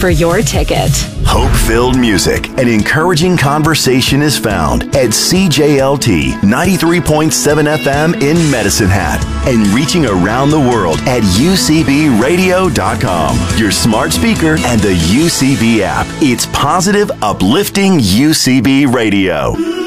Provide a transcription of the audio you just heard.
for your ticket. Hope-filled music and encouraging conversation is found at CJLT 93.7 FM in Medicine Hat and reaching around the world at UCBradio.com, your smart speaker and the UCB app. It's positive, uplifting UCB Radio.